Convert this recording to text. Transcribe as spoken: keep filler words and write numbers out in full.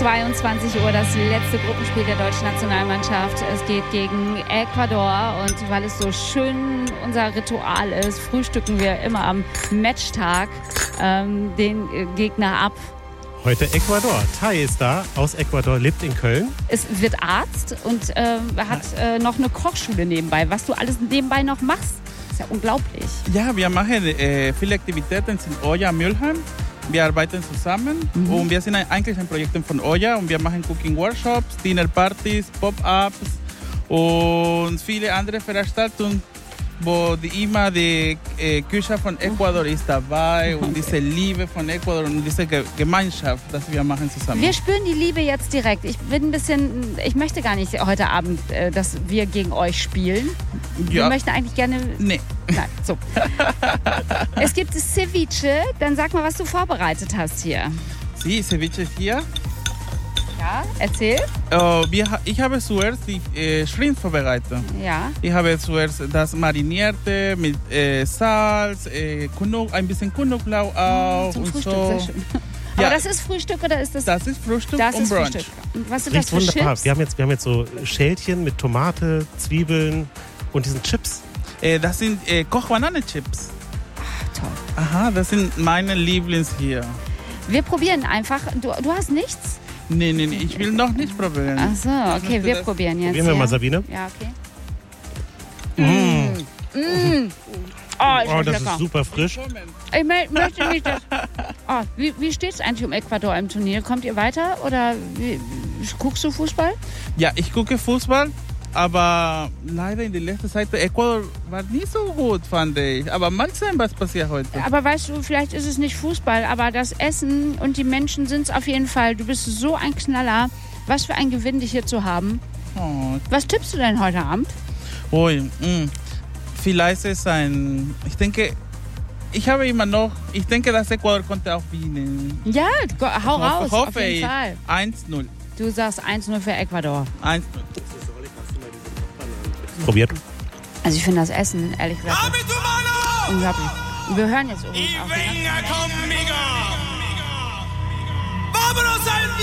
zweiundzwanzig Uhr das letzte Gruppenspiel der deutschen Nationalmannschaft. Es geht gegen Ecuador und weil es so schön unser Ritual ist, frühstücken wir immer am Matchtag ähm, den Gegner ab. Heute Ecuador. Tai ist da, aus Ecuador, lebt in Köln. Es wird Arzt und ähm, hat äh, noch eine Kochschule nebenbei. Was du alles nebenbei noch machst, ist ja unglaublich. Ja, wir machen äh, viele Aktivitäten in Oya Mülheim. Wir arbeiten zusammen mhm. und wir sind eigentlich ein Projekt von Oya und wir machen Cooking-Workshops, Dinner-Partys, Pop-Ups und viele andere Veranstaltungen, wo die, immer die äh, Küche von Ecuador ist dabei und diese Liebe von Ecuador und diese Ge- Gemeinschaft, das wir machen zusammen. Wir spüren die Liebe jetzt direkt. Ich bin ein bisschen, ich möchte gar nicht heute Abend, äh, dass wir gegen euch spielen. Ja. Wir möchten eigentlich gerne... Nee. Nein, so. Es gibt Ceviche. Dann sag mal, was du vorbereitet hast hier. Sí, Ceviche hier. Ja, erzähl. Uh, wir, ich habe zuerst die äh, Shrimp vorbereitet. Ja. Ich habe zuerst das marinierte mit äh, Salz, äh, Knob- ein bisschen Knoblauch auch. Zum und Frühstück, so. sehr schön. Aber Ja. das ist Frühstück oder ist das... Das ist Frühstück das und ist Brunch. Frühstück. Und was sind Riecht das für wunderbar. Chips? Wir haben, jetzt, wir haben jetzt so Schälchen mit Tomate, Zwiebeln und diesen Chips. Äh, das sind äh, Kochbananenchips. Ach, toll. Aha, das sind meine Lieblings hier. Wir probieren einfach. Du, du hast nichts? Nee, nee, nee, ich will noch nicht probieren. Ach so, okay, wir das? probieren jetzt. Probieren wir ja. mal, Sabine. Ja, okay. Mm. Mm. Oh, ist Oh, das das lecker. ist super frisch. Ich mö- möchte nicht, dass... Oh, wie wie steht es eigentlich um Ecuador im Turnier? Kommt ihr weiter oder wie, guckst du Fußball? Ja, ich gucke Fußball, aber leider in der letzten Zeit Ecuador war nicht so gut, fand ich. Aber mal sehen, was passiert heute. Aber weißt du, vielleicht ist es nicht Fußball, aber das Essen und die Menschen sind es auf jeden Fall. Du bist so ein Knaller. Was für ein Gewinn, dich hier zu haben. Oh, Was tippst du denn heute Abend? ui, mm. Vielleicht ist ein... Ich denke, ich habe immer noch... Ich denke, dass Ecuador konnte auch gewinnen. Ja, go, hau raus, hoffe auf jeden ich. Fall. eins null. Du sagst eins null für Ecuador. eins null. Probiert. Also ich finde das Essen, ehrlich gesagt, unglaublich. Wir hören jetzt übrigens auch. Venga conmigo. Vámonos al